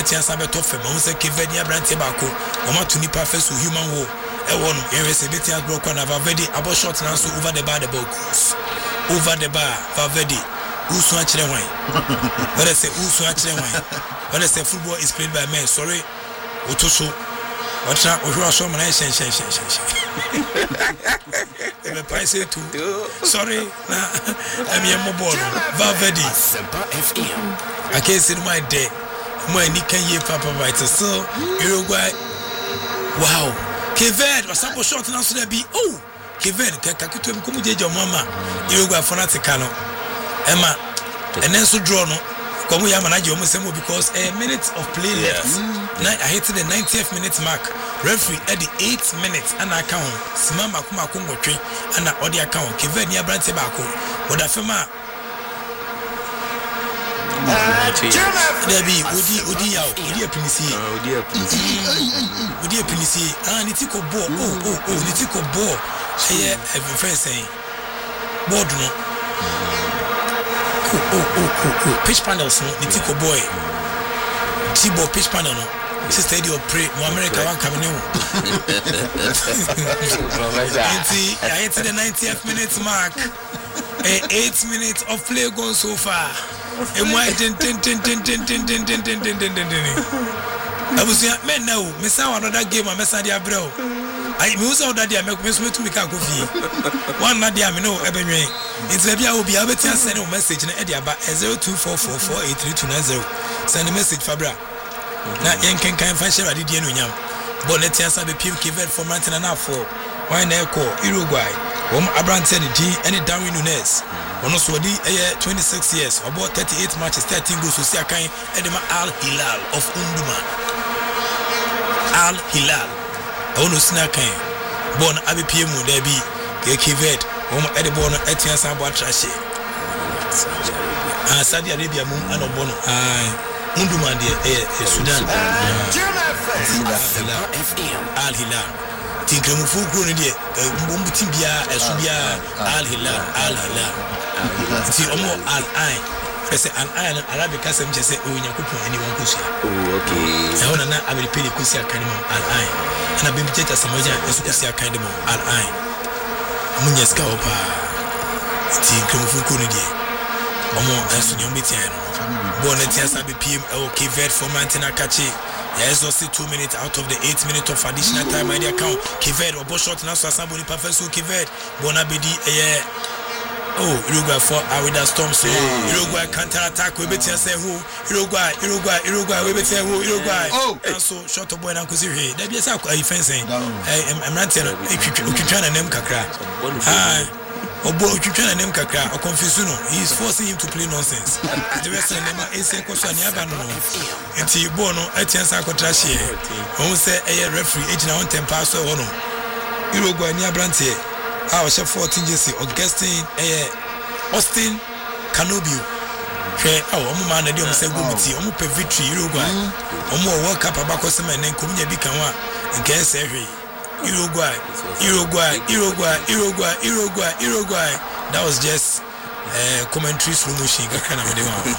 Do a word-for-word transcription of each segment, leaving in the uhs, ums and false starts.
etia sabe to fema wo se Cape Verde abrante ba ko o ma to nipa first human war e won e se betia block na Valverde abo shot na so over the bar the ball goes over the bar Valverde usu a kire hwan what I say usu a kire hwan what I say football is played by men sorry otoso watra ohwa so man shen shen shen shen me paise tu sorry na am ye mobile Valverde F M I can't see my day my ni kan ye papa right so Uruguay wow Cape Verde was up shot na so be oh Cape Verde ka ka kitu mkomu jeje mama Uruguay fanatic no Emma and then so draw no come ya manage o musemo because a minute of play left now I hit the ninetieth minute mark referee at the eighth minute and account simama kuma kongo twen and odi account Cape Verde abrante ba ko oda fema Debi odi odi yawo odi apinisi odi apinisi odi apinisi ah nitiko ball oh oh oh nitiko ball eh every friend saying board no oh oh oh oh pitch panels no nitiko boy T-ball pitch panel no sister idio pray no America one coming in I hit the ninetieth minute mark and eight minutes of play gone so far and why ten ten ten ten ten ten ten ten ten ten ten ten I was saying man now me say another game I mess dia bro I me say that dia make me so to me ka kofi one na dia me no ebenwen it's be a obi abetia send a message na e dia ba zero two four four four eight three two nine zero send a message fabra na yen kan kan fa share ade dia no nyam but let us have a P M Cape Verde for Martin and for why na e ko Uruguay wom abrante ne di ene Darwin Nunes ono so di eh twenty-six years about thirty-eight matches thirteen goals so see akan edema Al Hilal of Unduma Al Hilal ono sina kan bon abi P M da bi Cape Verde wom ede bon etia san bo atrashe ah Saudi Arabia mum ano bono ah Unduma de eh Sudan Al Hilal tinkremu fugu ne de mbombu timbia esubia Al Hilal Al Hilal ti omo Al Ain ese Al Ain Arabic kasem je se onya kupon ani won kusia oh okay e wona na abiri peli kusia kanimo Al Ain ana bimbi teta samoja esu kusia kanimo Al Ain munye ska opa tinkremu fugu ne de omo esu nyom bitia no bo na tia sabe P M o Cape Verde for Mantina Kachi. Yes, also two minutes out of the eight minutes of additional time. My account, Cape Verde, or shot now, so somebody perfect. So Cape Verde, Bonabedi, eh, oh, Uruguay for Awida Storm. So Uruguay counter attack. We better say who Uruguay, Uruguay, Uruguay. We better who Uruguay. Oh, and so shot a boy and Kusi. That be a sack. I fencing. I'm not telling you. You can try and name Kakra. Ah. Obo Uchukana name Kakra or Confusuno. He is forcing him to play nonsense. The rest of them is a question. Yabano. And T Bono, Etienne Sacotrashi. Who say a referee, eighteen on ten pass or no. Uruguay near Brante. Our chef fourteen Jesse, Augustine, a Austin Canobio. Oh, man, I don't say Gumiti, Omo victory, Uruguay. Omo World Cup Abacosam and then Kumia Bikawa and Gas every. Uruguay, Uruguay, Uruguay, Uruguay, Uruguay, Uruguay. That was just uh, commentary slow motion. Kind of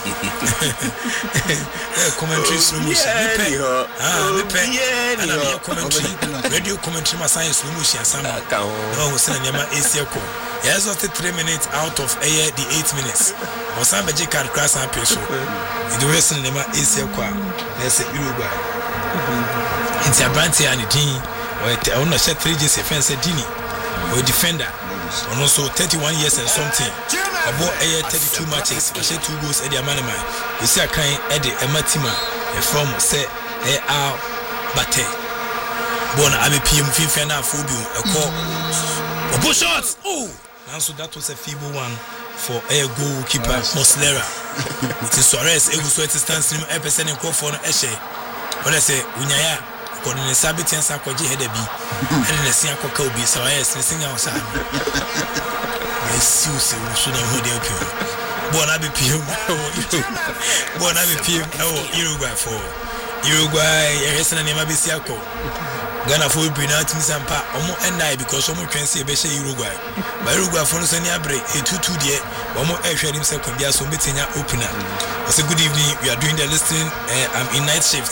commentary slow motion. Ah, and I'm here commentary. Radio commentary, my science slow motion. Some no, we send them a circle. Yes, was the three minutes out of a the eight minutes. Or some magic card crash and peso. The rest of them a circle. That's Uruguay. It's a brand and the team. I want to set three J's defense Dini or defender and also thirty-one years and something about a thirty-two matches I said two goals at the Amanama you see a kind Eddie Ematima from say a our bate born Abi P M FIFA now phobia a call a push shots oh and so that was a feeble one for a goalkeeper Moslera it is Suarez a good stance him a percent in call for an Eshe what I say Unyaya on the Sabbath and Sakoji had a bee, and in the Siako Kobe, so I asked the singer outside. I see you should have heard you. Born Abbey P M, born Abbey P M, oh, Uruguay for Uruguay, a resident name Abisiako. Ghana for Brinat Misampa, Omo and I because Omo can say Besha Uruguay. By Uruguay for Sonia Bre, a two two dear, Omo Air himself can be a Somitina opener. It's a good evening, we are doing the listening. I'm in night shift.